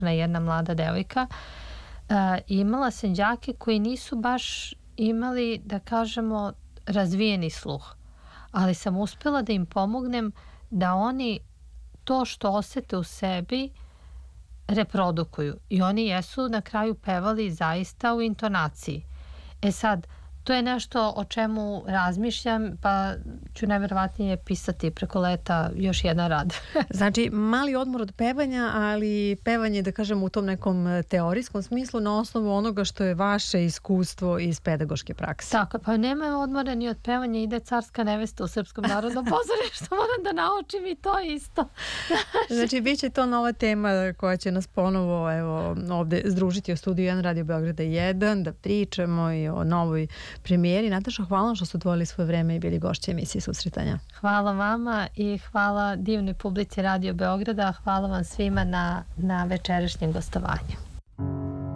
jedna mlada devojka. Imala sam đake koji nisu baš imali, da kažemo, razvijeni sluh. Ali sam uspela da im pomognem da oni to što osete u sebi reprodukuju. I oni jesu na kraju pevali zaista u intonaciji. Sad, to je nešto o čemu razmišljam, pa ću najverovatnije pisati preko leta još jedan rad. Znači, mali odmor od pevanja, ali pevanje, da kažem, u tom nekom teorijskom smislu na osnovu onoga što je vaše iskustvo iz pedagoške prakse. Tako, pa nema odmora ni od pevanja, ide Carska nevesta u Srpskom narodnom pozorištu, moram da naučim i to isto. Znači, bit će to nova tema koja će nas ponovo ovde združiti u studiju 1 Radio Beograda 1, da pričamo i o novoj premijeri. Nataša, hvala vam što ste odvojili svoje vreme i bili gošće emisije Susretanja. Hvala vama i hvala divnoj publici Radio Beograda. Hvala vam svima na večerašnjem gostovanju.